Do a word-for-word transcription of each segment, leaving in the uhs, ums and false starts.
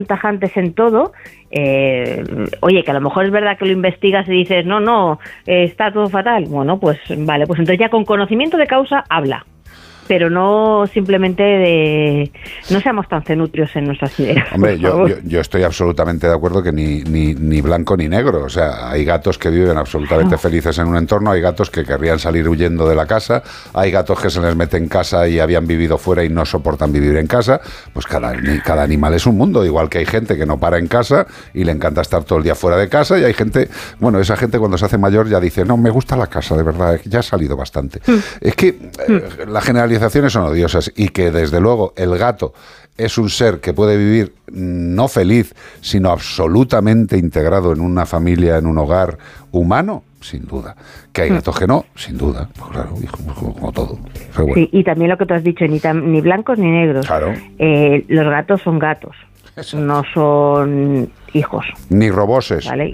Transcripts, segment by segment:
tajantes en todo, eh, oye, que a lo mejor es verdad que lo investigas y dices, no, no, eh, está todo fatal. Bueno, pues vale, pues entonces ya con conocimiento de causa habla. Pero no simplemente de... No seamos tan cenutrios en nuestras ideas. Hombre, yo, yo, yo estoy absolutamente de acuerdo que ni, ni, ni blanco ni negro. O sea, hay gatos que viven absolutamente felices en un entorno, hay gatos que querrían salir huyendo de la casa, hay gatos que se les mete en casa y habían vivido fuera y no soportan vivir en casa. Pues cada, cada animal es un mundo. Igual que hay gente que no para en casa y le encanta estar todo el día fuera de casa, y hay gente... Bueno, esa gente cuando se hace mayor ya dice, no, me gusta la casa, de verdad, ya ha salido bastante. Mm. Es que eh, la generalización son odiosas, y que desde luego el gato es un ser que puede vivir no feliz, sino absolutamente integrado en una familia, en un hogar humano, sin duda. Que hay gatos que no, sin duda, pues claro, como, como todo. Bueno. Sí, y también lo que tú has dicho, ni, tam, ni blancos ni negros. Claro. Eh, los gatos son gatos, eso. No son hijos. Ni roboses. ¿Vale?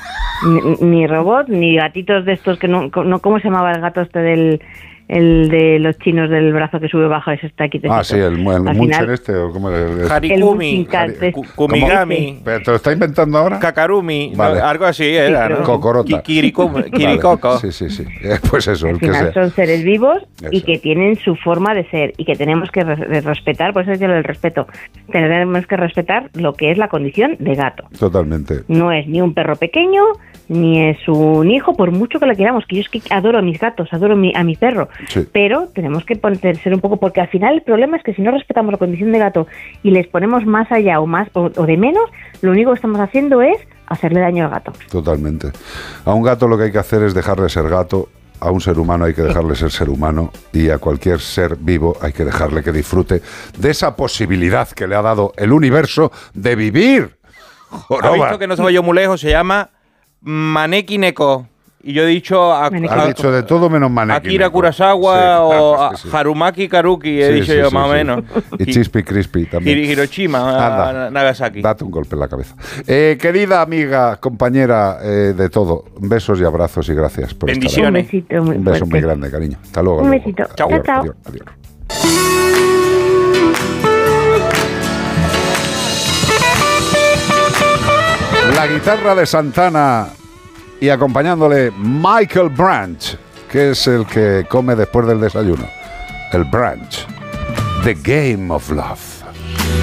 ni, ni robot, ni gatitos de estos que no, no... ¿Cómo se llamaba el gato este del... el de los chinos del brazo que sube bajo, ese está aquí. Ah, sí, el, el Munchen este, o cómo es. Harikumi, Kumigami. ¿Pero te lo está inventando ahora? Kakarumi, vale. No, algo así era, sí, ¿no? Cocorota. Kirikoko. Vale. Sí, sí, sí. Pues eso, al el final que sea. Son seres vivos eso. Y que tienen su forma de ser y que tenemos que re- respetar, por eso es el respeto. Tenemos que respetar lo que es la condición de gato. Totalmente. No es ni un perro pequeño, ni es un hijo, por mucho que lo queramos, que yo es que adoro a mis gatos, adoro mi, a mi perro. Sí. Pero tenemos que poner, ser un poco, porque al final el problema es que si no respetamos la condición de gato y les ponemos más allá o más o, o de menos, lo único que estamos haciendo es hacerle daño al gato. Totalmente. A un gato lo que hay que hacer es dejarle ser gato, a un ser humano hay que dejarle ser ser humano, y a cualquier ser vivo hay que dejarle que disfrute de esa posibilidad que le ha dado el universo de vivir. Joroba. ¿Ha visto que no se vaya muy lejos? Se llama Maneki Neko. Y yo he dicho... A, ha dicho de todo menos Maneki. Akira Kurosawa, sí, o claro, sí, sí. Harumaki Karuki, he sí, dicho sí, yo sí, más sí. o menos. Y Chispy Crispy también. Hiroshima, Anda, Nagasaki. Date un golpe en la cabeza. Eh, querida amiga, compañera eh, de todo, besos y abrazos y gracias por Bendiciones. estar aquí. Un besito muy Un beso fuerte. Muy grande, cariño. Hasta luego. Un luego. besito. Chao. Adiós, chao. Adiós, adiós. La guitarra de Santana y acompañándole Michael Branch, que es el que come después del desayuno. El Branch. The Game of Love.